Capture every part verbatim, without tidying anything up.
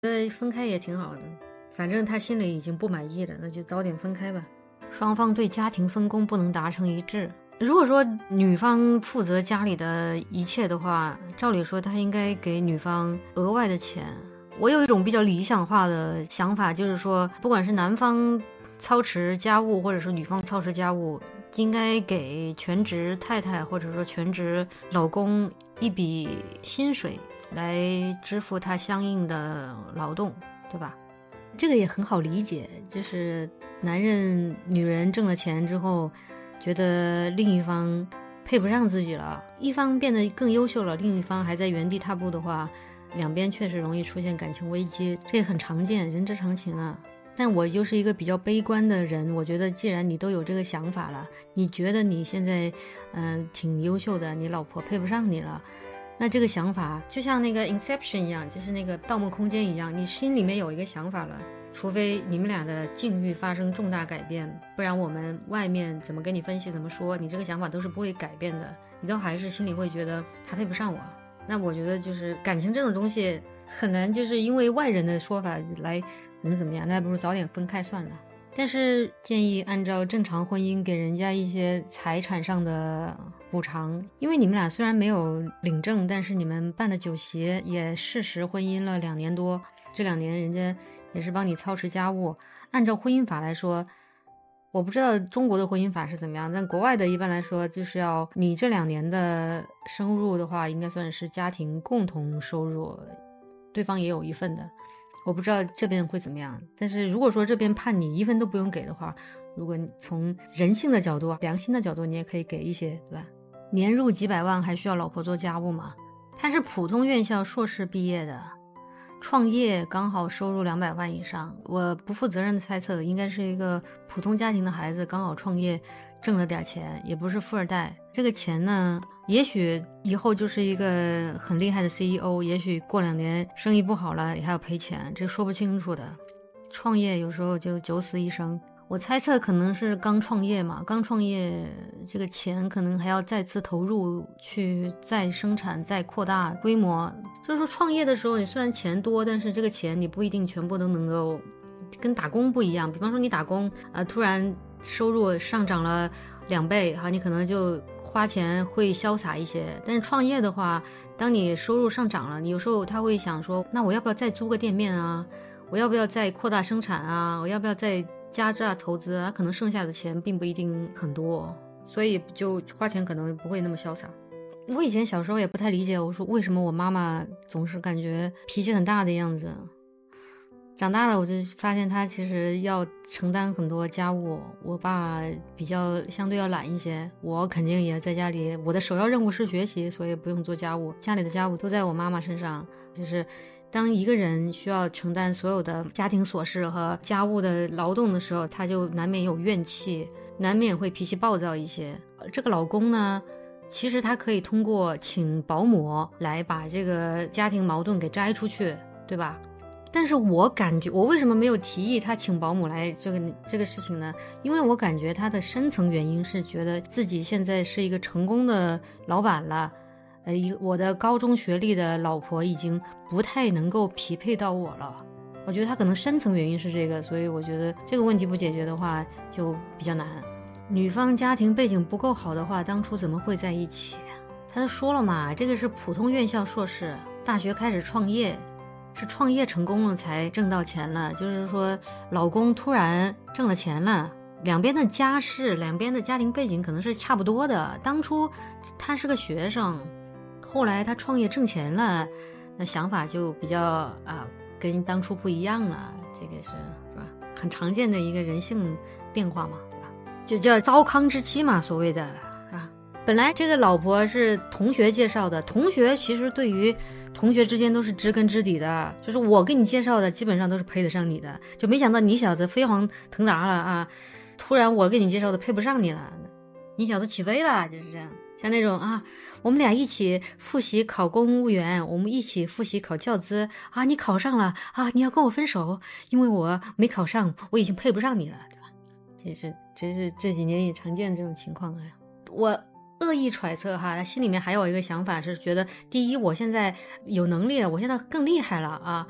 呃，分开也挺好的，反正他心里已经不满意了，那就早点分开吧。双方对家庭分工不能达成一致。如果说女方负责家里的一切的话，照理说他应该给女方额外的钱。我有一种比较理想化的想法，就是说不管是男方操持家务或者是女方操持家务，应该给全职太太或者说全职老公一笔薪水来支付他相应的劳动，对吧？这个也很好理解，就是男人女人挣了钱之后觉得另一方配不上自己了，一方变得更优秀了，另一方还在原地踏步的话，两边确实容易出现感情危机，这也很常见，人之常情啊。但我就是一个比较悲观的人，我觉得既然你都有这个想法了，你觉得你现在嗯、呃、挺优秀的，你老婆配不上你了，那这个想法就像那个 Inception 一样，就是那个盗梦空间一样，你心里面有一个想法了，除非你们俩的境遇发生重大改变，不然我们外面怎么跟你分析怎么说，你这个想法都是不会改变的，你都还是心里会觉得他配不上我。那我觉得就是感情这种东西很难就是因为外人的说法来怎么怎么样，那不如早点分开算了。但是建议按照正常婚姻给人家一些财产上的补偿，因为你们俩虽然没有领证，但是你们办的酒席也事实婚姻了两年多，这两年人家也是帮你操持家务。按照婚姻法来说，我不知道中国的婚姻法是怎么样，但国外的一般来说就是要你这两年的收入的话，应该算是家庭共同收入，对方也有一份的。我不知道这边会怎么样，但是如果说这边判你一分都不用给的话，如果你从人性的角度良心的角度，你也可以给一些，对吧？年入几百万还需要老婆做家务吗？他是普通院校硕士毕业的，创业刚好收入两百万以上，我不负责任的猜测应该是一个普通家庭的孩子，刚好创业挣了点钱，也不是富二代。这个钱呢，也许以后就是一个很厉害的 C E O， 也许过两年生意不好了也还要赔钱，这说不清楚的。创业有时候就九死一生，我猜测可能是刚创业嘛，刚创业这个钱可能还要再次投入去再生产再扩大规模。就是说创业的时候你虽然钱多，但是这个钱你不一定全部都能够，跟打工不一样。比方说你打工呃，突然收入上涨了两倍哈，你可能就花钱会潇洒一些。但是创业的话，当你收入上涨了，你有时候他会想说，那我要不要再租个店面啊，我要不要再扩大生产啊，我要不要再加大投资啊，可能剩下的钱并不一定很多，所以就花钱可能不会那么潇洒。我以前小时候也不太理解，我说为什么我妈妈总是感觉脾气很大的样子，长大了我就发现她其实要承担很多家务，我爸比较相对要懒一些，我肯定也在家里，我的首要任务是学习，所以不用做家务，家里的家务都在我妈妈身上。就是当一个人需要承担所有的家庭琐事和家务的劳动的时候，他就难免有怨气，难免会脾气暴躁一些。这个老公呢，其实他可以通过请保姆来把这个家庭矛盾给摘出去，对吧？但是我感觉，我为什么没有提议他请保姆来这个这个事情呢？因为我感觉他的深层原因是觉得自己现在是一个成功的老板了，呃，一我的高中学历的老婆已经不太能够匹配到我了。我觉得他可能深层原因是这个，所以我觉得这个问题不解决的话就比较难。女方家庭背景不够好的话，当初怎么会在一起？他都说了嘛，这个是普通院校硕士，大学开始创业，是创业成功了才挣到钱了，就是说老公突然挣了钱了，两边的家世两边的家庭背景可能是差不多的，当初他是个学生，后来他创业挣钱了，那想法就比较啊跟当初不一样了，这个是对吧？很常见的一个人性变化嘛，对吧？就叫糟糠之妻嘛，所谓的啊。本来这个老婆是同学介绍的，同学其实对于同学之间都是知根知底的，就是我给你介绍的基本上都是配得上你的，就没想到你小子飞黄腾达了啊，突然我给你介绍的配不上你了，你小子起飞了，就是这样。像那种啊，我们俩一起复习考公务员，我们一起复习考教资啊，你考上了啊，你要跟我分手，因为我没考上，我已经配不上你了，对吧？这是这是这几年也常见这种情况啊。我恶意揣测哈，他心里面还有一个想法是觉得，第一，我现在有能力了，我现在更厉害了啊，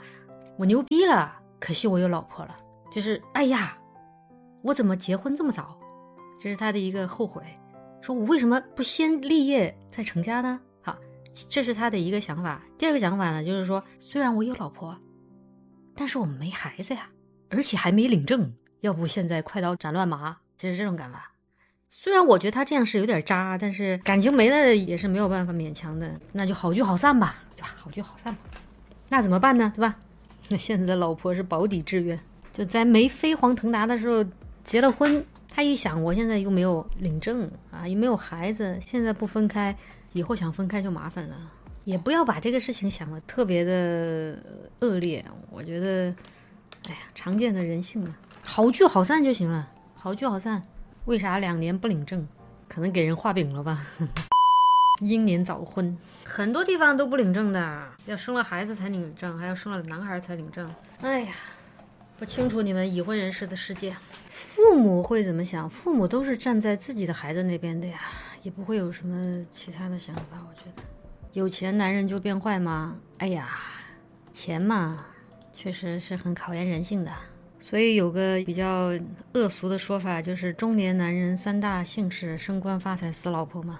我牛逼了，可惜我有老婆了，就是哎呀，我怎么结婚这么早？这是他的一个后悔，说我为什么不先立业再成家呢？好，这是他的一个想法。第二个想法呢，就是说虽然我有老婆，但是我们没孩子呀，而且还没领证，要不现在快刀斩乱麻，就是这种感法。虽然我觉得他这样是有点渣，但是感情没了也是没有办法勉强的，那就好聚好散吧，对吧？好聚好散吧。那怎么办呢？对吧？那现在的老婆是保底志愿，就在没飞黄腾达的时候结了婚。他一想，我现在又没有领证啊，又没有孩子，现在不分开，以后想分开就麻烦了。也不要把这个事情想得特别的恶劣，我觉得，哎呀，常见的人性嘛，好聚好散就行了，好聚好散。为啥两年不领证？可能给人画饼了吧？英年早婚，很多地方都不领证的，要生了孩子才领证，还要生了男孩才领证。哎呀，不清楚你们已婚人士的世界。父母会怎么想？父母都是站在自己的孩子那边的呀，也不会有什么其他的想法。我觉得，有钱男人就变坏吗？哎呀，钱嘛，确实是很考验人性的。所以有个比较恶俗的说法，就是中年男人三大幸事：升官发财死老婆嘛。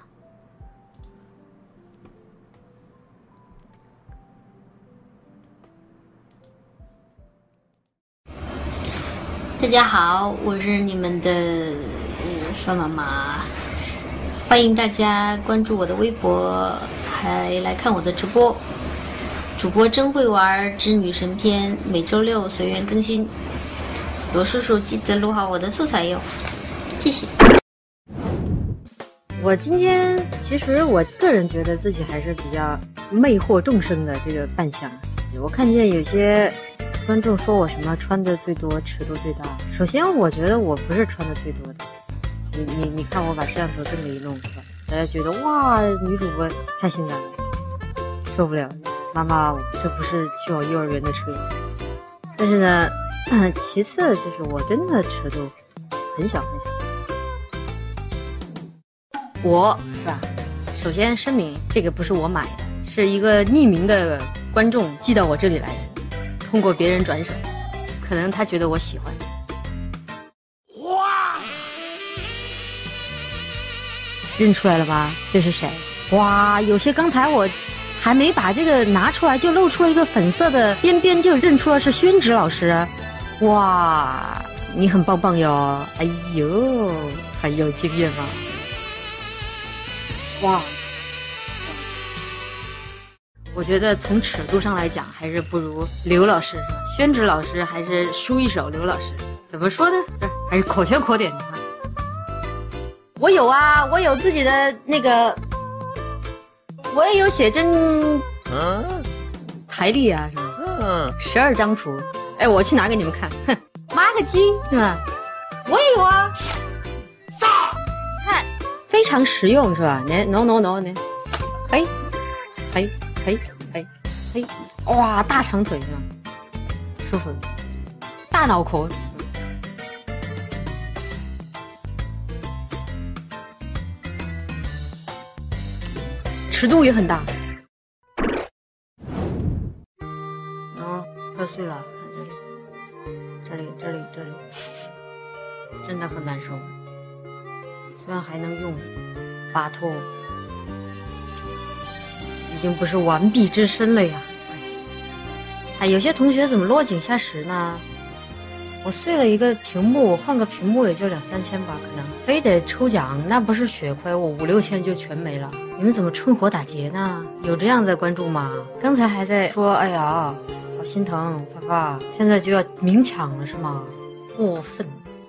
大家好，我是你们的呃范妈妈，欢迎大家关注我的微博，还来看我的直播。主播真会玩之女神篇，每周六随缘更新。罗叔叔记得录好我的素材哟，谢谢。 我今天其实我个人觉得自己还是比较魅惑众生的这个扮相。我看见有些观众说我什么穿的最多，尺度最大。首先我觉得我不是穿的最多的，你你你看我把摄像头这么一弄，是吧？大家觉得哇，女主播太性感了，受不了。妈妈，这不是去往幼儿园的车。但是呢，呃、其次就是我真的尺度很小很小。我是吧？首先声明，这个不是我买的，是一个匿名的观众寄到我这里来的，通过别人转手，可能他觉得我喜欢。哇！认出来了吧？这是谁？哇！有些刚才我还没把这个拿出来，就露出了一个粉色的边边，就认出了是宣纸老师。哇，你很棒棒哟！哎呦，很有经验吗？哇，我觉得从尺度上来讲，还是不如刘老师是吧？宣纸老师还是输一手刘老师。怎么说呢？这还是口缺口点的哈。我有啊，我有自己的那个。我也有写真，嗯，台历啊，是吧？嗯，十二张图。哎，我去拿给你们看。哼，妈个鸡，是吧？我也有啊。看，非常实用，是吧？你 no no no 呢？嘿，嘿，嘿，嘿，嘿，哇，大长腿是吧？舒服。大脑壳。尺度也很大，哦，破碎了，这里，这里，这里，这里，真的很难受。虽然还能用，巴托已经不是完璧之身了呀。哎，有些同学怎么落井下石呢？我碎了一个屏幕，换个屏幕也就两三千吧，可能非得抽奖，那不是血亏，我五六千就全没了。你们怎么趁火打劫呢？有这样的观众吗？刚才还在说，哎呀，好心疼，发发，现在就要明抢了是吗？过分。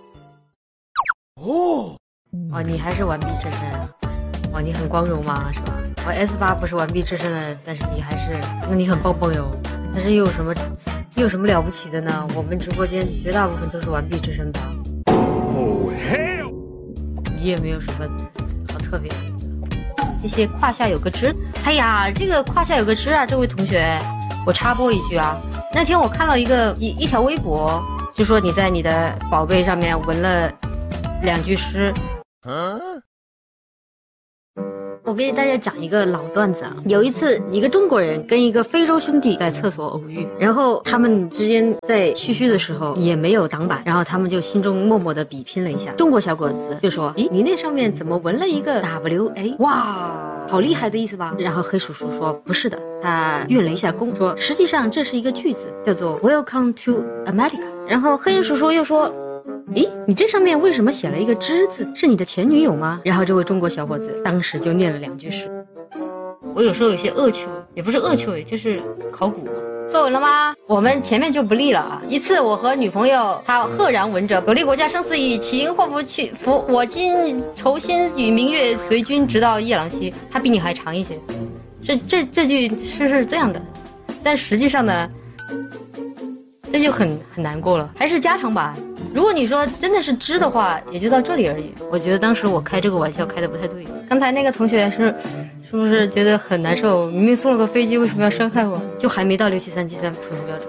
哦，哦，你还是完璧之身啊？哇，你很光荣吗？是吧？我 S 八不是完璧之身了，但是你还是，那你很棒棒哟。但是又有什么？又有什么了不起的呢？我们直播间绝大部分都是完璧之身吧。Oh hell！ 你也没有什么好特别的。谢谢胯下有个痣。哎呀，这个胯下有个痣啊，这位同学，我插播一句啊，那天我看到一个一一条微博，就说你在你的宝贝上面纹了两句诗。嗯我给大家讲一个老段子啊，有一次一个中国人跟一个非洲兄弟在厕所偶遇，然后他们之间在嘘嘘的时候也没有挡板，然后他们就心中默默的比拼了一下。中国小伙子就说：“咦，你那上面怎么纹了一个 W A？ 哇，好厉害的意思吧？”然后黑叔叔说：“不是的。”他运了一下功，说：“实际上这是一个句子，叫做 Welcome to America。”然后黑人叔叔又说：“咦，你这上面为什么写了一个之字？是你的前女友吗？”然后这位中国小伙子当时就念了两句诗。我有时候有些恶趣味，也不是恶趣味，就是考古嘛。坐稳了吗？我们前面就不立了啊！一次，我和女朋友她赫然闻着“苟利国家生死以，岂因祸福去福？我今酬心与明月随君直到夜郎西”，它比你还长一些。这这这句诗是这样的，但实际上呢，这就很很难过了，还是加长版。如果你说真的是知的话，也就到这里而已。我觉得当时我开这个玩笑开得不太对。刚才那个同学是是不是觉得很难受？明明送了个飞机，为什么要伤害我？就还没到六七三七三普通标准。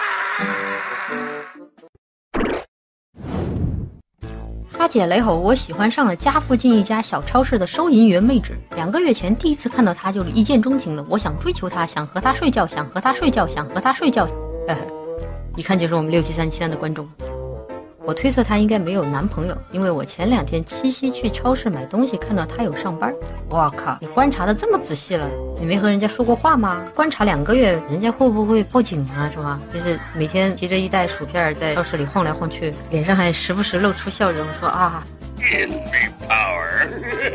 哈姐雷吼，我喜欢上了家附近一家小超市的收银员妹纸。两个月前第一次看到她，就是一见钟情了。我想追求她，想和她睡觉，想和她睡觉，想和她睡觉。呵呵，一看就是我们六七三七三的观众。我推测她应该没有男朋友，因为我前两天七夕去超市买东西，看到她有上班。我靠，你观察的这么仔细了，你没和人家说过话吗？观察两个月，人家会不会报警啊？是吧？就是每天提着一袋薯片在超市里晃来晃去，脸上还时不时露出笑容，说啊 ，Give me power 。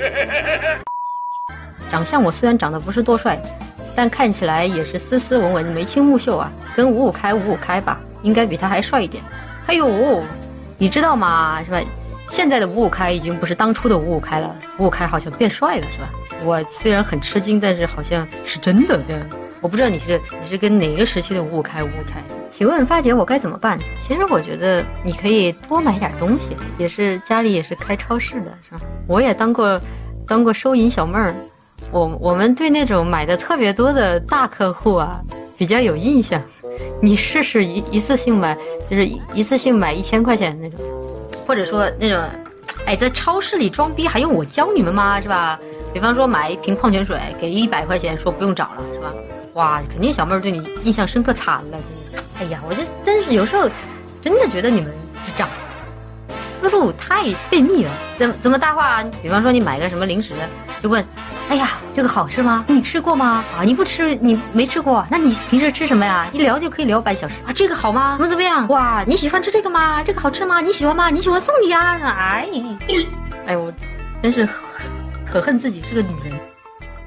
长相我虽然长得不是多帅，但看起来也是斯斯文文、眉清目秀啊，跟五五开五五开吧，应该比他还帅一点。哎呦！你知道吗？是吧？现在的五五开已经不是当初的五五开了，五五开好像变帅了，是吧？我虽然很吃惊，但是好像是真的。这样，我不知道你是你是跟哪个时期的五五开五五开？请问发姐，我该怎么办？其实我觉得你可以多买点东西，也是家里也是开超市的，是吧？我也当过当过收银小妹儿，我我们对那种买的特别多的大客户啊比较有印象。你试试一一次性买，就是一次性买一千块钱那种，或者说那种，哎，在超市里装逼还用我教你们吗？是吧？比方说买一瓶矿泉水，给一百块钱，说不用找了，是吧？哇，肯定小妹儿对你印象深刻惨了。哎呀，我这真是有时候真的觉得你们智障，思路太悖逆了。怎么怎么搭话？比方说你买个什么零食，就问。哎呀，这个好吃吗？你吃过吗？啊，你不吃，你没吃过，那你平时吃什么呀？一聊就可以聊半小时啊。这个好吗？怎么怎么样？哇，你喜欢吃这个吗？这个好吃吗？你喜欢吗？你喜欢送你啊？哎，哎，我真是可恨自己是个女人。